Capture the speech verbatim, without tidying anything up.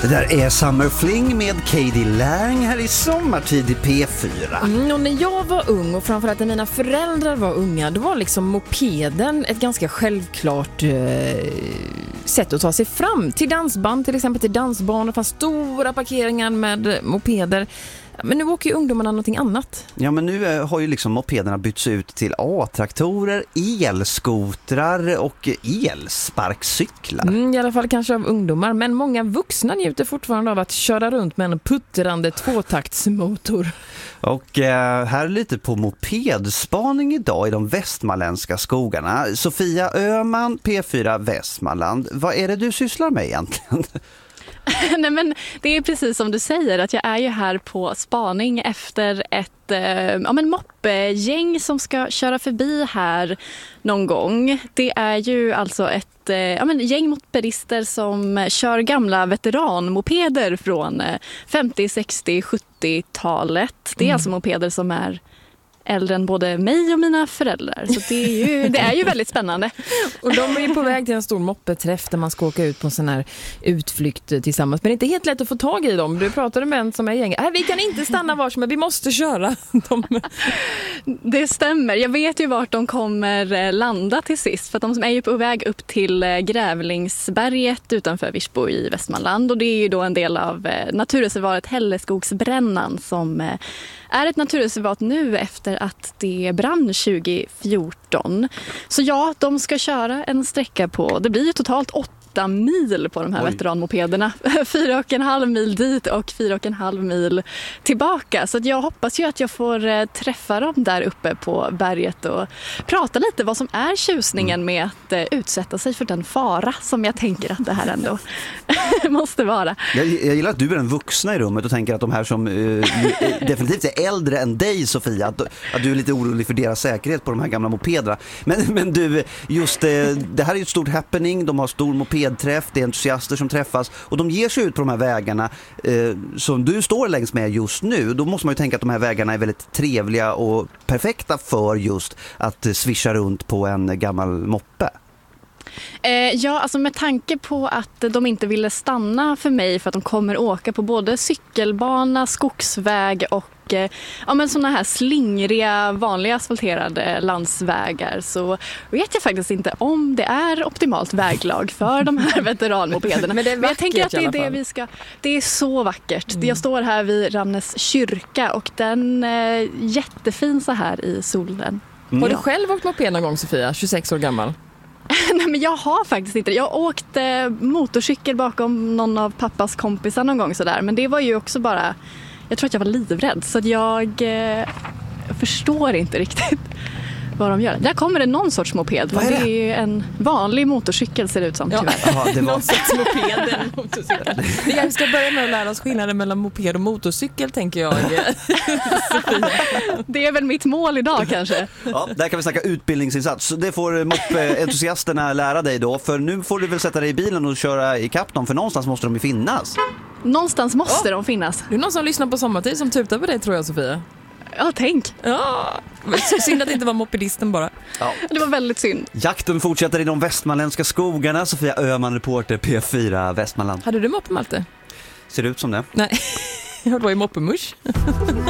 Det där är Summer Fling med Katie Lang här i sommartid i P fyra. Mm, och när jag var ung och framförallt när mina föräldrar var unga, då var liksom mopeden ett ganska självklart eh, sätt att ta sig fram. Till dansband, till exempel till dansbanor. Det fanns stora parkeringar med mopeder. Men nu åker ju ungdomarna någonting annat. Ja, men nu har ju liksom mopederna bytts ut till A-traktorer, elskotrar och elsparkcyklar. Mm, I alla fall kanske av ungdomar. Men många vuxna njuter fortfarande av att köra runt med en puttrande tvåtaktsmotor. Och eh, här är lite på mopedspaning idag i de västmanländska skogarna. Sofia Öhman, P fyra Västmanland. Vad är det du sysslar med egentligen? Nej, men det är precis som du säger, att jag är ju här på spaning efter ett eh, ja, men moppegäng som ska köra förbi här någon gång. Det är ju alltså ett eh, ja, men gäng mopedister som kör gamla veteranmopeder från eh, femtio, sextio, sjuttiotalet. Det är mm. alltså mopeder som är äldre än både mig och mina föräldrar. Så det är ju, det är ju väldigt spännande. Och de är ju på väg till en stor moppeträff där man ska åka ut på en sån här utflykt tillsammans. Men det är inte helt lätt att få tag i dem. Du pratade med en som är gäng. Äh, vi kan inte stanna var som är, vi måste köra. De... Det stämmer. Jag vet ju vart de kommer landa till sist. För att de som är ju på väg upp till Grävlingsberget utanför Virsbo i Västmanland. Och det är ju då en del av naturreservatet Hälleskogsbrännan som är ett naturreservat nu efter att det brann tjugo fjorton. Så ja, de ska köra en sträcka på, det blir ju totalt åtta mil på de här Oj. veteranmopederna. Fyra och en halv mil dit och fyra och en halv mil tillbaka. Så att jag hoppas ju att jag får träffa dem där uppe på berget och prata lite vad som är tjusningen med att utsätta sig för den fara som jag tänker att det här ändå måste vara. Jag, jag gillar att du är den vuxna i rummet och tänker att de här som uh, definitivt är äldre än dig, Sofia, att, att du är lite orolig för deras säkerhet på de här gamla mopederna. Men, men du, just det, det här är ju ett stort happening, de har stor mopedträff, det är entusiaster som träffas och de ger sig ut på de här vägarna eh, som du står längs med just nu. Då måste man ju tänka att de här vägarna är väldigt trevliga och perfekta för just att svischa runt på en gammal moppe. Eh, ja, alltså med tanke på att de inte ville stanna för mig för att de kommer åka på både cykelbana, skogsväg och eh, ja, men såna här slingriga, vanliga asfalterade landsvägar, så vet jag faktiskt inte om det är optimalt väglag för de här veteranmopederna. Men, det är men jag tänker att det är det vi ska... Det är så vackert. Mm. Jag står här vid Ramnes kyrka och den är jättefin så här i solen. Mm. Har du själv åkt moped någon gång, Sofia? tjugosex år gammal. Nej, men jag har faktiskt inte. Jag åkte motorcykel bakom någon av pappas kompisar någon gång sådär. Men det var ju också bara... Jag tror att jag var livrädd. Så att jag eh, förstår inte riktigt vad de gör. Där kommer det någon sorts moped. Men det? det är ju en vanlig motorcykel ser det ut som, tyvärr. Ja. Aha, det var... Någon sorts moped, en motorcykel. Vi ska börja med att lära oss skillnaden mellan moped och motorcykel, tänker jag. Det är väl mitt mål idag kanske. Ja, där kan vi snacka utbildningsinsats. Det får moppe-entusiasterna lära dig då. För nu får du väl sätta dig i bilen och köra i kapp dem. För någonstans måste de ju finnas. Någonstans måste oh. de finnas. Det är någon som lyssnar på Sommartid som tutar på dig, tror jag, Sofia. Ja, tänk. Ja, synd att det inte var mopedisten bara. Ja. Det var väldigt synd. Jakten fortsätter i de västmanländska skogarna. Sofia Öhman, reporter, P fyra Västmanland. Hade du moppe, Malte? Ser det ut som det? Nej, jag var i moppemusch.